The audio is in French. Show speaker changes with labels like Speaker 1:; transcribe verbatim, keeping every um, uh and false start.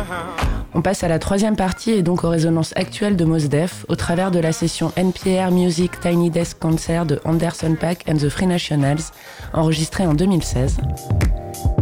Speaker 1: On passe à la troisième partie et donc aux résonances actuelles de Mos Def au travers de la session N P R Music Tiny Desk Concert de Anderson .Paak and the Free Nationals enregistrée en deux mille seize.